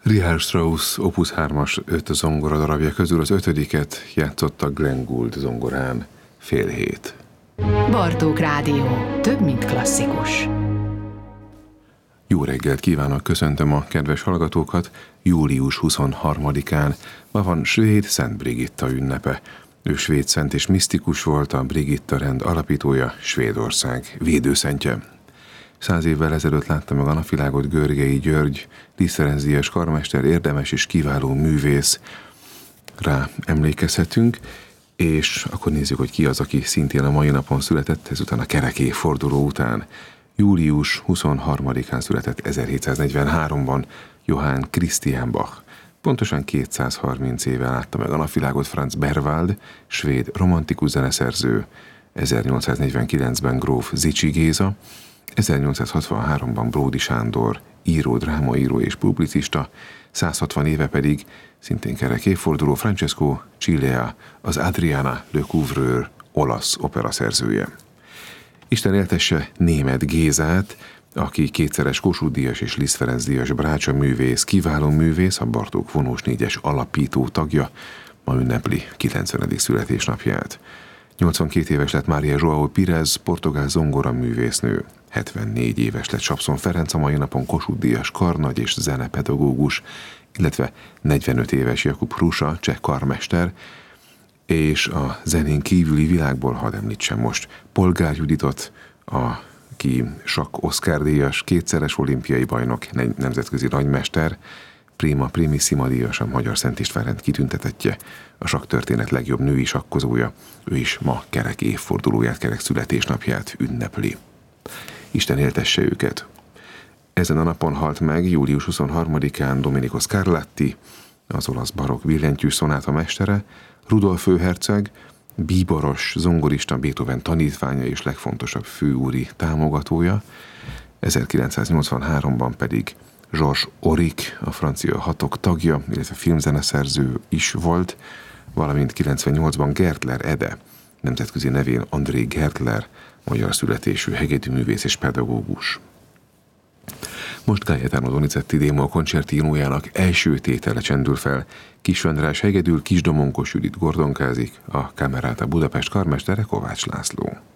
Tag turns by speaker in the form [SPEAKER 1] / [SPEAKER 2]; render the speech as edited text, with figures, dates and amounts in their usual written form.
[SPEAKER 1] Richard Strauss Opus 3-as 5 zongora darabja közül az 5-et játszotta Glenn Gould zongorán 6:30.
[SPEAKER 2] Bartók Rádió. Több, mint klasszikus.
[SPEAKER 1] Jó reggelt kívánok, köszöntöm a kedves hallgatókat. Július 23-án ma van svéd Szent Brigitta ünnepe. Ő svéd szent és misztikus volt, a Brigitta rend alapítója, Svédország védőszentje. 100 évvel ezelőtt látta meg a napvilágot Görgei György, Liszt Ferenc Díjas karmester, érdemes és kiváló művész. Rá emlékezhetünk, és akkor nézzük, hogy ki az, aki szintén a mai napon született, ezután a kerek évforduló után. Július 23-án született 1743-ban Johann Christian Bach. Pontosan 230 éve látta meg a napvilágot Franz Berwald, svéd romantikus zeneszerző, 1849-ben gróf Zichy Géza, 1863-ban Bródy Sándor, író, drámaíró és publicista, 160 éve pedig, szintén kerek évforduló, Francesco Cilea, az Adriana Lecouvreur olasz operaszerzője. Isten éltesse Németh Gézát, aki kétszeres Kossuth-díjas és Liszt Ferenc díjas brácsa művész, kiváló művész, a Bartók vonós 4-es alapító tagja, ma ünnepli 90. születésnapját. 82 éves lett Mária João Pires, portugál zongora művésznő. 74 éves lett Sapszon Ferenc, a mai napon Kossuth-díjas karnagy és zenepedagógus, illetve 45 éves Jakub Hrusa, cseh karmester, és a zenén kívüli világból hadd említsem most Polgár Juditot, aki sakk Oscar-díjas, kétszeres olimpiai bajnok, nemzetközi nagymester, prima primissima díjas, a Magyar Szent István rend kitüntetettje, a sakktörténet legjobb női sakkozója, ő is ma kerek évfordulóját, kerek születésnapját ünnepli. Isten éltesse őket! Ezen a napon halt meg július 23-án Domenico Scarlatti, az olasz barokk billentyűs szonáta mestere, Rudolf főherceg, bíboros, zongorista, Beethoven tanítványa és legfontosabb főúri támogatója, 1983-ban pedig Georges Auric, a francia hatok tagja, illetve filmzeneszerző is volt, valamint 98-ban Gertler Ede, nemzetközi nevén André Gertler, magyar születésű hegedűművész és pedagógus. Most Gaetano Donizetti Démol koncertinójának első tétele csendül fel. Kis András hegedül, Kis Domonkos Judit gordonkázik, a Camerata Budapest karmestere Kovács László.